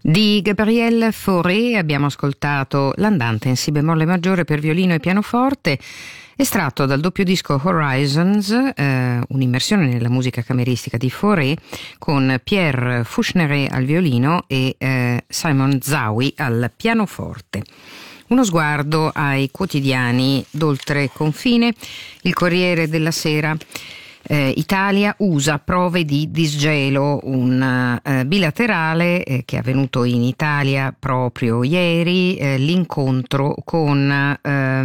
Di Gabriel Fauré abbiamo ascoltato l'andante in si bemolle maggiore per violino e pianoforte, estratto dal doppio disco Horizons, un'immersione nella musica cameristica di Fauré con Pierre Fouchneret al violino e Simon Zawi al pianoforte. Uno sguardo ai quotidiani d'oltre confine. Il Corriere della Sera. Italia USA prove di disgelo, un bilaterale che è avvenuto in Italia proprio ieri, l'incontro con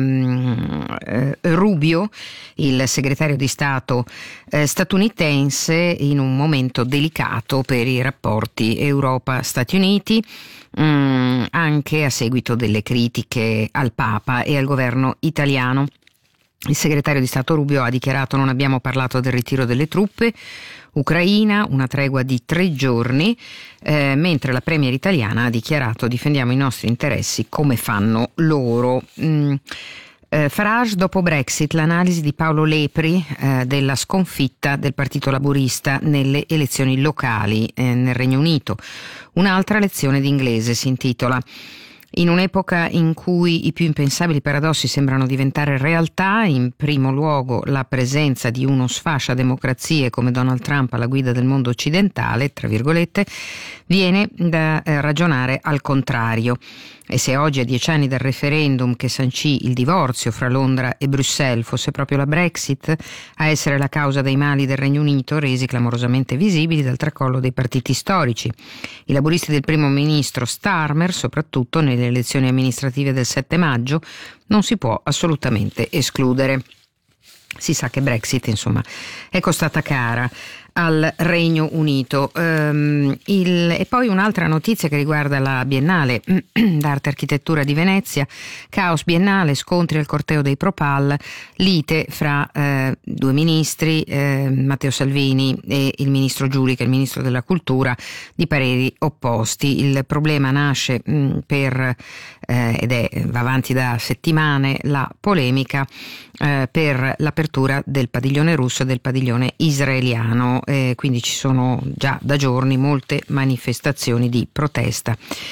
Rubio, il segretario di Stato statunitense, in un momento delicato per i rapporti Europa-Stati Uniti, anche a seguito delle critiche al Papa e al governo italiano. Il segretario di Stato Rubio ha dichiarato: non abbiamo parlato del ritiro delle truppe Ucraina, una tregua di 3 giorni, mentre la premier italiana ha dichiarato: difendiamo i nostri interessi come fanno loro. Farage dopo Brexit, l'analisi di Paolo Lepri della sconfitta del Partito Laburista nelle elezioni locali nel Regno Unito. Un'altra lezione di inglese si intitola: in un'epoca in cui i più impensabili paradossi sembrano diventare realtà, in primo luogo la presenza di uno sfascia democrazie come Donald Trump alla guida del mondo occidentale, tra virgolette, viene da ragionare al contrario. E se oggi, a 10 anni dal referendum che sancì il divorzio fra Londra e Bruxelles, fosse proprio la Brexit a essere la causa dei mali del Regno Unito, resi clamorosamente visibili dal tracollo dei partiti storici. I laburisti del primo ministro Starmer, soprattutto nelle elezioni amministrative del 7 maggio, non si può assolutamente escludere. Si sa che Brexit, insomma, è costata cara al Regno Unito. E poi un'altra notizia che riguarda la Biennale d'Arte e Architettura di Venezia. Caos biennale, scontri al corteo dei Propal, lite fra 2 ministri, Matteo Salvini e il ministro Giuri, che è il ministro della Cultura, di pareri opposti. Il problema nasce va avanti da settimane la polemica per l'apertura del padiglione russo e del padiglione israeliano. Quindi ci sono già da giorni molte manifestazioni di protesta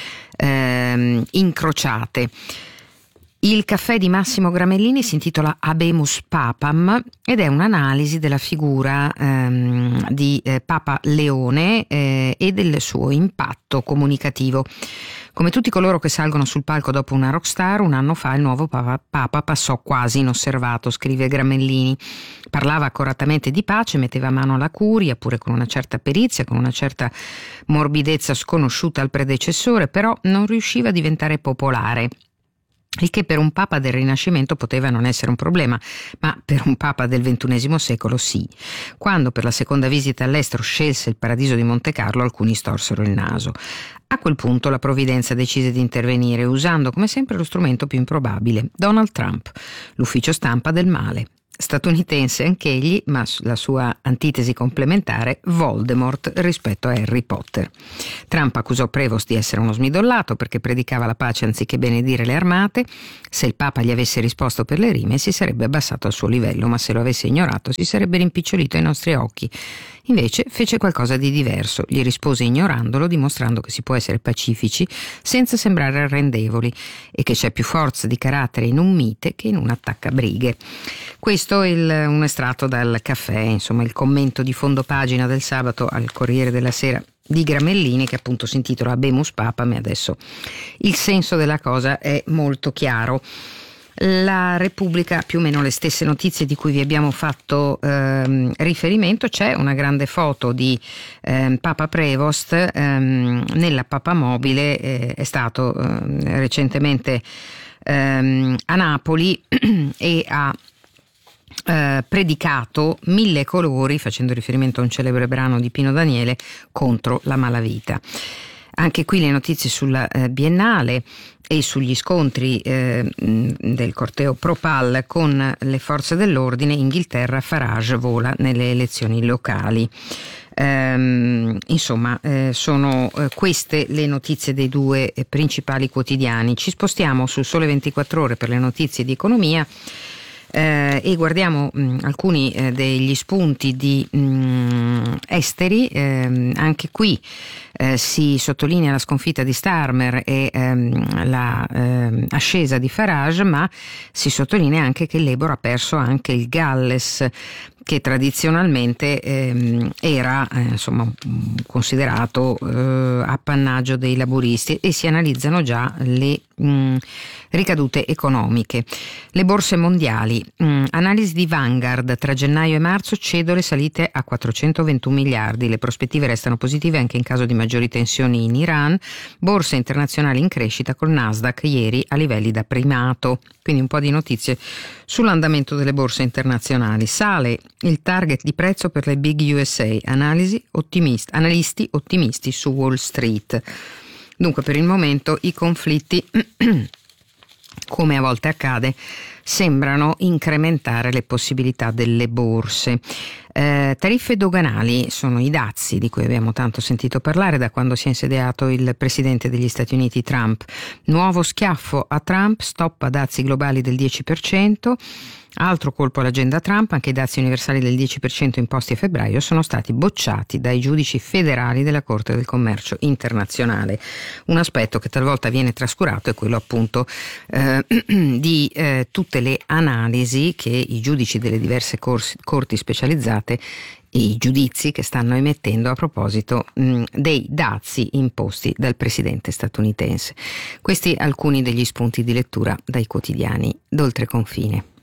incrociate. Il caffè di Massimo Gramellini si intitola Habemus Papam ed è un'analisi della figura di Papa Leone e del suo impatto comunicativo. Come tutti coloro che salgono sul palco dopo una rockstar, un anno fa il nuovo Papa passò quasi inosservato, scrive Gramellini. Parlava accoratamente di pace, metteva mano alla curia, pure con una certa perizia, con una certa morbidezza sconosciuta al predecessore, però non riusciva a diventare popolare. Il che per un papa del Rinascimento poteva non essere un problema, ma per un papa del XXI secolo sì. Quando per la seconda visita all'estero scelse il paradiso di Monte Carlo, alcuni storsero il naso. A quel punto la provvidenza decise di intervenire usando come sempre lo strumento più improbabile: Donald Trump, l'ufficio stampa del male. Statunitense anch'egli, ma la sua antitesi complementare, Voldemort rispetto a Harry Potter. Trump accusò Prevost di essere uno smidollato perché predicava la pace anziché benedire le armate. Se il Papa gli avesse risposto per le rime si sarebbe abbassato al suo livello, ma se lo avesse ignorato si sarebbe rimpicciolito ai nostri occhi. Invece fece qualcosa di diverso, gli rispose ignorandolo, dimostrando che si può essere pacifici senza sembrare arrendevoli e che c'è più forza di carattere in un mite che in un attaccabrighe. Questo è un estratto dal caffè, insomma il commento di fondo pagina del sabato al Corriere della Sera di Gramellini, che appunto si intitola Habemus Papam, e adesso il senso della cosa è molto chiaro. La Repubblica, più o meno le stesse notizie di cui vi abbiamo fatto riferimento. C'è una grande foto di Papa Prevost nella papamobile, è stato recentemente a Napoli e ha predicato 1000 colori, facendo riferimento a un celebre brano di Pino Daniele, contro la malavita. Anche qui le notizie sulla Biennale e sugli scontri del corteo Propal con le forze dell'ordine. Inghilterra, Farage vola nelle elezioni locali. Sono queste le notizie dei 2 principali quotidiani. Ci spostiamo su Sole 24 Ore per le notizie di economia. e guardiamo alcuni degli spunti di esteri. Anche qui si sottolinea la sconfitta di Starmer e la ascesa di Farage, ma si sottolinea anche che il Labour ha perso anche il Galles, che tradizionalmente era considerato appannaggio dei laburisti, e si analizzano già le ricadute economiche. Le borse mondiali, analisi di Vanguard: tra gennaio e marzo cedole salite a 421 miliardi, le prospettive restano positive anche in caso di maggiori tensioni in Iran. Borse internazionali in crescita, col Nasdaq ieri a livelli da primato. Quindi un po' di notizie sull'andamento delle borse internazionali. Sale il target di prezzo per le Big USA, analisti ottimisti su Wall Street. Dunque, per il momento i conflitti, come a volte accade, sembrano incrementare le possibilità delle borse. Tariffe doganali sono i dazi di cui abbiamo tanto sentito parlare da quando si è insediato il presidente degli Stati Uniti Trump. Nuovo schiaffo a Trump, stop a dazi globali del 10%. Altro colpo all'agenda Trump: anche i dazi universali del 10% imposti a febbraio sono stati bocciati dai giudici federali della Corte del Commercio Internazionale. Un aspetto che talvolta viene trascurato è quello appunto di tutte le analisi che i giudici delle diverse corti specializzate e i giudizi che stanno emettendo a proposito dei dazi imposti dal presidente statunitense. Questi alcuni degli spunti di lettura dai quotidiani d'oltreconfine.